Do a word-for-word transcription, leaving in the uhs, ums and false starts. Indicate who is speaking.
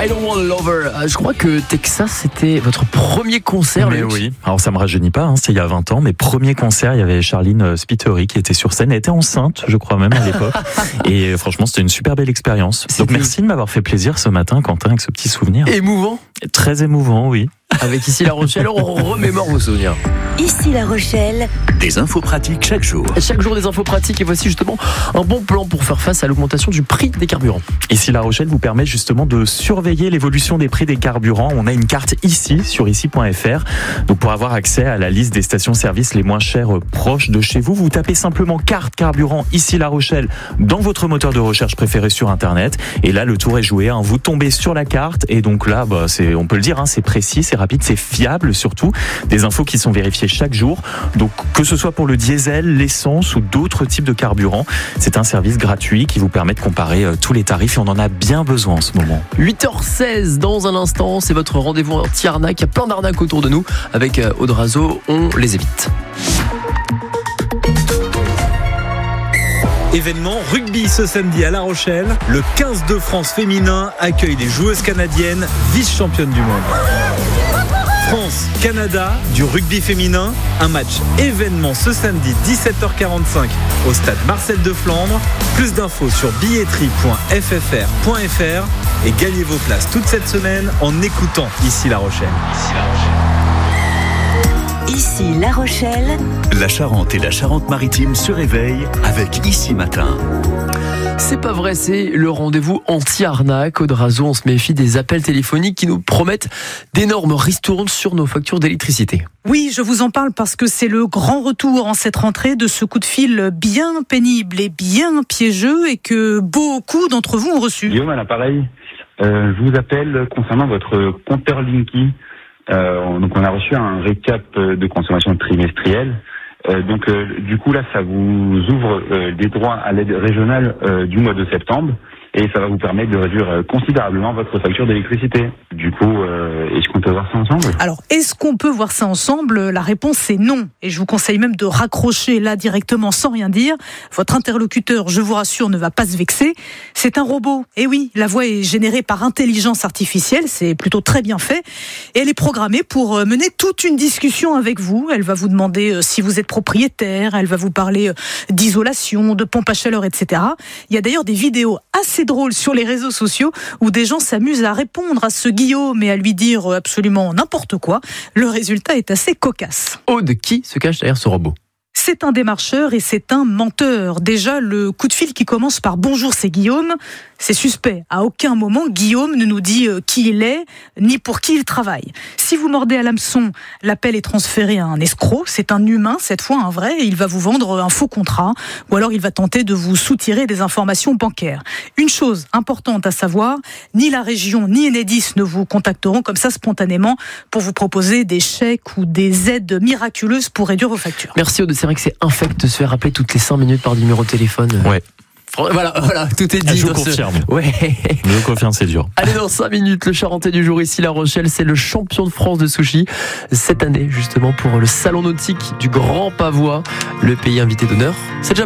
Speaker 1: I Don't Want a Lover. Je crois que Texas, c'était votre premier concert.
Speaker 2: Mais
Speaker 1: Luc.
Speaker 2: oui, alors ça me rajeunit pas, hein, c'est il y a vingt ans, mais premier concert, il y avait Charline Spiteri qui était sur scène, elle était enceinte, je crois même à l'époque. Et franchement, c'était une super belle expérience. Donc
Speaker 1: C'était-
Speaker 2: merci de m'avoir fait plaisir ce matin, Quentin, avec ce petit souvenir.
Speaker 1: Émouvant.
Speaker 2: Très émouvant, oui.
Speaker 1: Avec Ici La Rochelle, on remémore vos souvenirs.
Speaker 3: Ici La Rochelle,
Speaker 4: Des infos pratiques chaque jour.
Speaker 1: Chaque jour des infos pratiques et voici justement un bon plan pour faire face à l'augmentation du prix des carburants.
Speaker 2: Ici La Rochelle vous permet justement de surveiller l'évolution des prix des carburants. On a une carte ici sur ici point f r. Donc pour avoir accès à la liste des stations-service les moins chères euh, proches de chez vous, vous tapez simplement carte carburant Ici La Rochelle dans votre moteur de recherche préféré sur internet. Et là le tour est joué, hein. Vous tombez sur la carte et donc là bah, c'est, on peut le dire, hein, c'est précis, c'est rapide, c'est fiable surtout. Des infos qui sont vérifiées chaque jour. Donc que ce soit pour le diesel, l'essence ou d'autres types de carburants, c'est un service gratuit qui vous permet de comparer euh, tous les tarifs et on en a bien besoin en ce moment.
Speaker 1: huit heures seize dans un instant, c'est votre rendez-vous anti-arnaque. Il y a plein d'arnaques autour de nous. Avec euh, Aude Razo, on les évite.
Speaker 5: Événement rugby ce samedi à La Rochelle. Le quinze de France féminin accueille les joueuses canadiennes vice-championnes du monde. France-Canada du rugby féminin. Un match événement ce samedi dix-sept heures quarante-cinq au stade Marcel de Flandre. Plus d'infos sur billetterie point f f r point f r et gagnez vos places toute cette semaine en écoutant Ici La Rochelle.
Speaker 3: Ici La Rochelle,
Speaker 4: La Charente et la Charente-Maritime se réveillent avec Ici Matin.
Speaker 1: C'est pas vrai, c'est le rendez-vous anti-arnaque. Aude Razo, on se méfie des appels téléphoniques qui nous promettent d'énormes ristournes sur nos factures d'électricité.
Speaker 6: Oui, je vous en parle parce que c'est le grand retour en cette rentrée de ce coup de fil bien pénible et bien piégeux et que beaucoup d'entre vous ont reçu.
Speaker 7: Guillaume à l'appareil, euh, je vous appelle concernant votre compteur Linky. Euh, donc on a reçu un récap de consommation trimestrielle. Euh, donc euh, du coup là ça vous ouvre euh, des droits à l'aide régionale euh, du mois de septembre et ça va vous permettre de réduire euh, considérablement votre facture d'électricité. Du coup, euh, est-ce qu'on peut voir ça ensemble ?
Speaker 6: Alors, est-ce qu'on peut voir ça ensemble ? La réponse est non. Et je vous conseille même de raccrocher là directement sans rien dire. Votre interlocuteur, je vous rassure, ne va pas se vexer. C'est un robot. Et oui, la voix est générée par intelligence artificielle. C'est plutôt très bien fait. Et elle est programmée pour mener toute une discussion avec vous. Elle va vous demander si vous êtes propriétaire. Elle va vous parler d'isolation, de pompe à chaleur, et cetera. Il y a d'ailleurs des vidéos assez drôles sur les réseaux sociaux où des gens s'amusent à répondre à ce Guillaume et à lui dire absolument n'importe quoi. Le résultat est assez cocasse.
Speaker 1: Aude, qui se cache derrière ce robot ?
Speaker 6: C'est un démarcheur et c'est un menteur. Déjà, le coup de fil qui commence par « Bonjour, c'est Guillaume », c'est suspect. À aucun moment, Guillaume ne nous dit qui il est, ni pour qui il travaille. Si vous mordez à l'hameçon, l'appel est transféré à un escroc. C'est un humain, cette fois un vrai, et il va vous vendre un faux contrat, ou alors il va tenter de vous soutirer des informations bancaires. Une chose importante à savoir, ni la région, ni Enedis ne vous contacteront comme ça spontanément pour vous proposer des chèques ou des aides miraculeuses pour réduire vos factures.
Speaker 1: Merci Aude, c'est vrai que c'est infect de se faire appeler toutes les cinq minutes par numéro de téléphone.
Speaker 2: Ouais.
Speaker 1: Voilà, voilà, tout est dit.
Speaker 2: Je
Speaker 1: dans ce-
Speaker 2: confirme.
Speaker 1: Ouais.
Speaker 2: Je confirme, c'est dur.
Speaker 1: Allez, dans cinq minutes, le Charentais du jour ici, La Rochelle, c'est le champion de France de sushi. Cette année, justement, pour le salon nautique du Grand Pavois, le pays invité d'honneur. C'est déjà